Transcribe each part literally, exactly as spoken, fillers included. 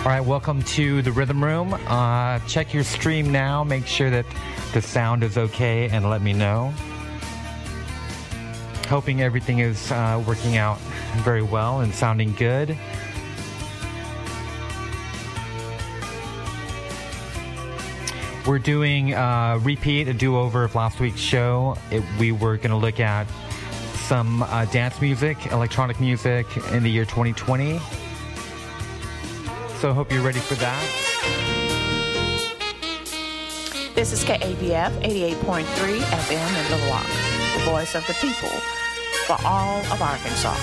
All right, welcome to the Rhythm Room. Uh, check your stream now. Make sure that the sound is okay and let me know. Hoping everything is uh, working out very well and sounding good. We're doing a repeat, a do-over of last week's show. It, we were going to look at some uh, dance music, electronic music in the year twenty twenty. So I hope you're ready for that. This is K A B F eighty-eight point three F M in Little Rock, the voice of the people for all of Arkansas.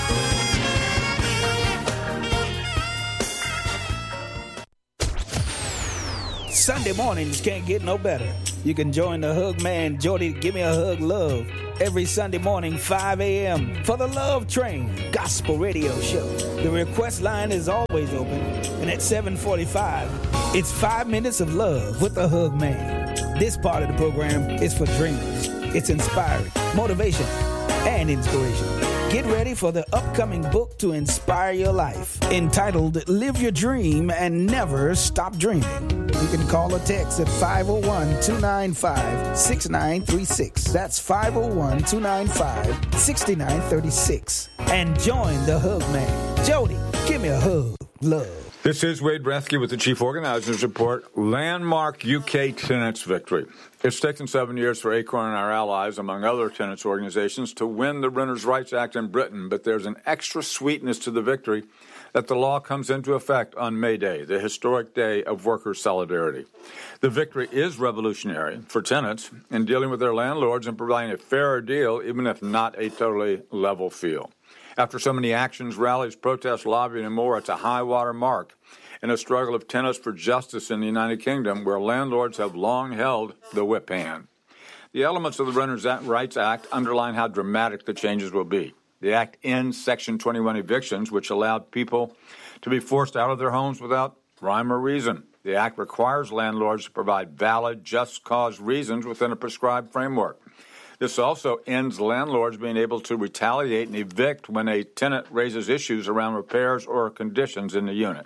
Sunday mornings can't get no better. You can join the Hug Man, Jody, Give Me a Hug Love, every Sunday morning, five a.m. for the Love Train Gospel Radio Show. The request line is always open, and at seven forty-five, it's five minutes of love with the Hug Man. This part of the program is for dreamers. It's inspiring, motivation, and inspiration. Get ready for the upcoming book to inspire your life, entitled Live Your Dream and Never Stop Dreaming. You can call or text at five oh one, two nine five, six nine three six. That's five oh one, two nine five, six nine three six. And join the Hug Man. Jody, give me a hug. Love. This is Wade Bresky with the Chief Organizers Report. Landmark U K tenants victory. It's taken seven years for Acorn and our allies, among other tenants organizations, to win the Renters' Rights Act in Britain, but there's an extra sweetness to the victory that the law comes into effect on May Day, the historic day of workers' solidarity. The victory is revolutionary for tenants in dealing with their landlords and providing a fairer deal, even if not a totally level field. After so many actions, rallies, protests, lobbying, and more, it's a high-water mark in a struggle of tenants for justice in the United Kingdom, where landlords have long held the whip hand. The elements of the Renters' Rights Act underline how dramatic the changes will be. The Act ends Section twenty-one evictions, which allowed people to be forced out of their homes without rhyme or reason. The Act requires landlords to provide valid, just cause reasons within a prescribed framework. This also ends landlords being able to retaliate and evict when a tenant raises issues around repairs or conditions in the unit.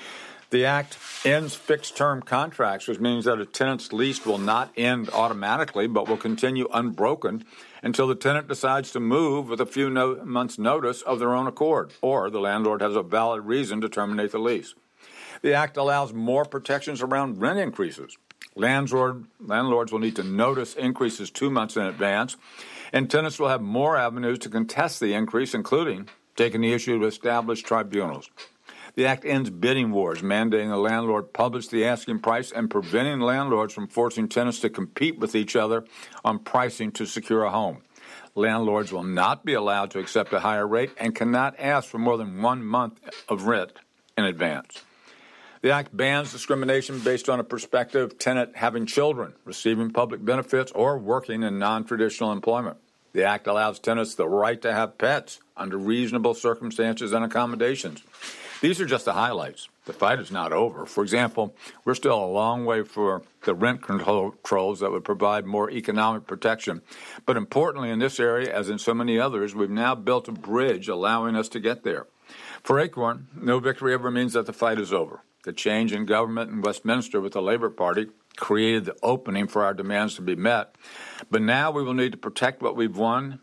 The Act ends fixed-term contracts, which means that a tenant's lease will not end automatically but will continue unbroken until the tenant decides to move with a few no- months' notice of their own accord, or the landlord has a valid reason to terminate the lease. The Act allows more protections around rent increases. Landlord, landlords will need to notice increases two months in advance, and tenants will have more avenues to contest the increase, including taking the issue to established tribunals. The Act ends bidding wars, mandating the landlord publish the asking price and preventing landlords from forcing tenants to compete with each other on pricing to secure a home. Landlords will not be allowed to accept a higher rate and cannot ask for more than one month of rent in advance. The Act bans discrimination based on a prospective tenant having children, receiving public benefits, or working in non-traditional employment. The Act allows tenants the right to have pets under reasonable circumstances and accommodations. These are just the highlights. The fight is not over. For example, we're still a long way for the rent controls that would provide more economic protection. But importantly, in this area, as in so many others, we've now built a bridge allowing us to get there. For Acorn, no victory ever means that the fight is over. The change in government in Westminster with the Labour Party created the opening for our demands to be met. But now we will need to protect what we've won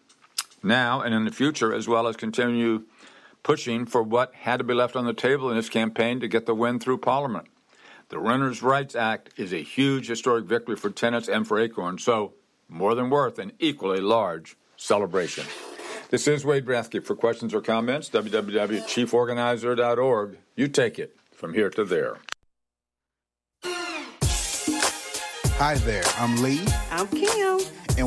now and in the future, as well as continue pushing for what had to be left on the table in this campaign to get the win through Parliament. The Renters' Rights Act is a huge historic victory for tenants and for Acorn, so more than worth an equally large celebration. This is Wade Bresky. For questions or comments, w w w dot chief organizer dot org. You take it from here to there. Hi there, I'm Lee. I'm Kim. And